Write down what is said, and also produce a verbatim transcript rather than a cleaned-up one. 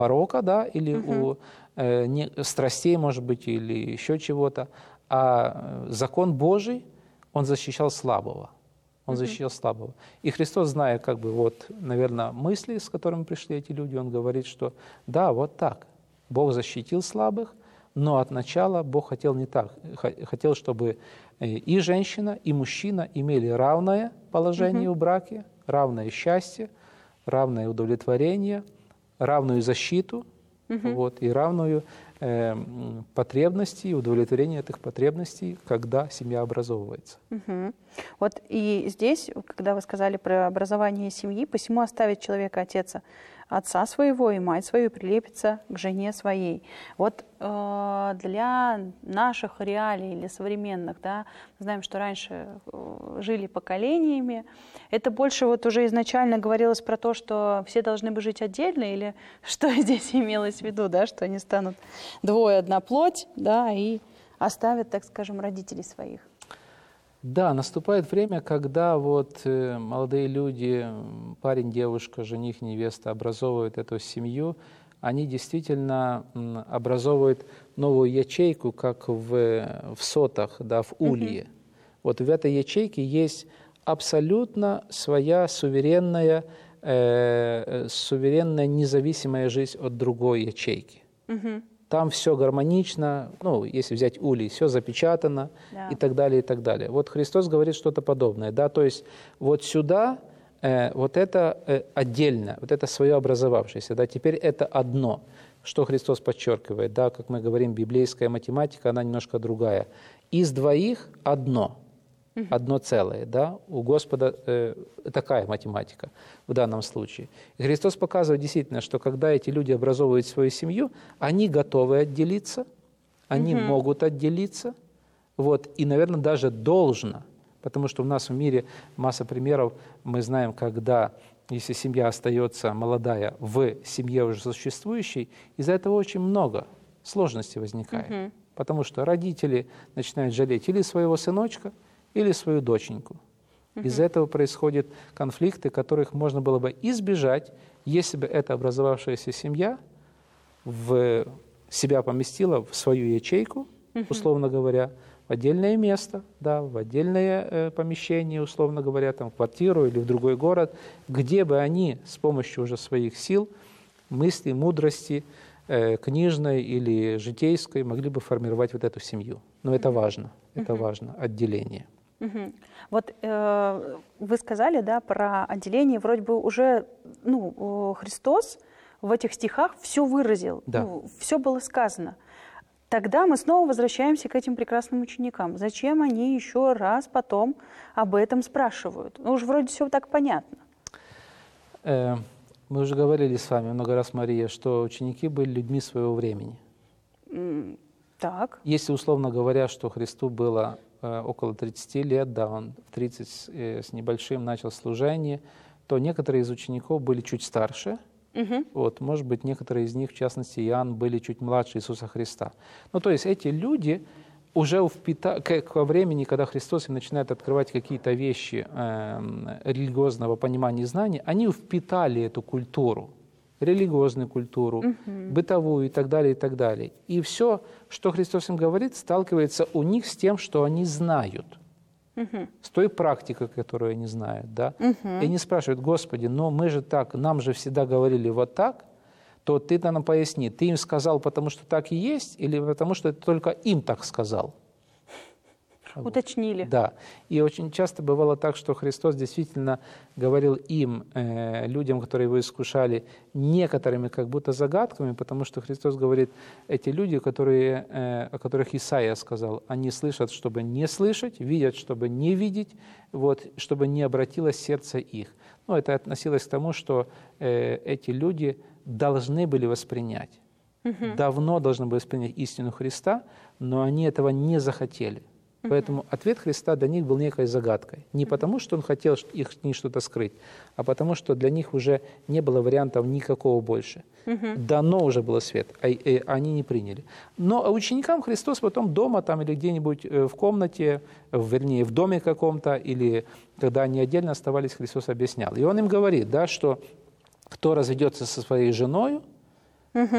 порока, да, или Мгм. у э, не- страстей, может быть, или еще чего-то. А э, закон Божий, он защищал слабого. Он Мгм. защищал слабого. И Христос, зная, как бы, вот, наверное, мысли, с которыми пришли эти люди, Он говорит, что да, вот так. Бог защитил слабых, но от начала Бог хотел не так. Х- Хотел, чтобы э, и женщина, и мужчина имели равное положение Мгм. в браке, равное счастье, равное удовлетворение, равную защиту, Мгм. вот, и равную э, м, потребности и удовлетворение этих потребностей, когда семья образовывается. Мгм. Вот и здесь, когда вы сказали про образование семьи, посему оставит человека отец отца своего и мать свою, и прилепится к жене своей. Вот э, для наших реалий или современных, да, мы знаем, что раньше э, жили поколениями, это больше вот уже изначально говорилось про то, что все должны бы жить отдельно, или что здесь имелось в виду, да, что они станут двое, одна плоть, да, и оставят, так скажем, родителей своих. Да, наступает время, когда вот э, молодые люди, м, парень, девушка, жених, невеста образовывают эту семью, они действительно м, образовывают новую ячейку, как в, в сотах, да, в улье. Вот в этой ячейке есть абсолютно своя суверенная, э, э, суверенная независимая жизнь от другой ячейки. Мгм. Там все гармонично, ну, если взять улей, все запечатано Да. и так далее, и так далее. Вот Христос говорит что-то подобное, да, то есть вот сюда, э, вот это э, отдельно, вот это свое образовавшееся, да, теперь это одно. Что Христос подчеркивает, да, как мы говорим, библейская математика, она немножко другая. Из двоих одно. Одно целое, да, у Господа э, такая математика в данном случае. И Христос показывает действительно, что когда эти люди образовывают свою семью, они готовы отделиться, они Мгм. могут отделиться, вот, и, наверное, даже должно, потому что у нас в мире масса примеров, мы знаем, когда, если семья остается молодая в семье уже существующей, из-за этого очень много сложностей возникает, Мгм. потому что родители начинают жалеть или своего сыночка, или свою доченьку. Из-за этого происходят конфликты, которых можно было бы избежать, если бы эта образовавшаяся семья в себя поместила в свою ячейку, условно говоря, в отдельное место, да, в отдельное э, помещение, условно говоря, там, в квартиру или в другой город, где бы они с помощью уже своих сил, мысли, мудрости, э, книжной или житейской могли бы формировать вот эту семью. Но это важно, это важно, отделение. Мгм. Вот э, вы сказали, да, про отделение, вроде бы уже, ну, о, Христос в этих стихах все выразил, Да. ну, все было сказано. Тогда мы снова возвращаемся к этим прекрасным ученикам. Зачем они еще раз потом об этом спрашивают? Ну, уж вроде все так понятно. Э, Мы уже говорили с вами много раз, Мария, что ученики были людьми своего времени. М, Так. Если, условно говоря, что Христу было э, около тридцати лет, да, он в тридцать с, э, с небольшим начал служение, то некоторые из учеников были чуть старше. Мгм. Вот, может быть, некоторые из них, в частности, Иоанн, были чуть младше Иисуса Христа. Ну, то есть эти люди уже впита... к, к времени, когда Христос им начинает открывать какие-то вещи э, религиозного понимания и знаний, они впитали эту культуру, религиозную культуру, бытовую и так далее, и так далее. И все, что Христос им говорит, сталкивается у них с тем, что они знают, Мгм. с той практикой, которую они знают, да. И они спрашивают: Господи, но мы же так, нам же всегда говорили вот так, то ты нам поясни, ты им сказал, потому что так и есть, или потому что ты только им так сказал? Уточнили. Да. И очень часто бывало так, что Христос действительно говорил им, э, людям, которые его искушали, некоторыми как будто загадками, потому что Христос говорит, эти люди, которые, э, о которых Исаия сказал, они слышат, чтобы не слышать, видят, чтобы не видеть, вот, чтобы не обратилось сердце их. Ну, это относилось к тому, что э, эти люди должны были воспринять, давно должны были воспринять истину Христа, но они этого не захотели. Поэтому ответ Христа для них был некой загадкой. Не потому, что Он хотел их от них что-то скрыть, а потому, что для них уже не было вариантов никакого больше. Дано уже было свет, а и они не приняли. Но ученикам Христос потом дома там, или где-нибудь в комнате, вернее, в доме каком-то, или когда они отдельно оставались, Христос объяснял. И Он им говорит, да, что кто разведется со своей женой, Угу.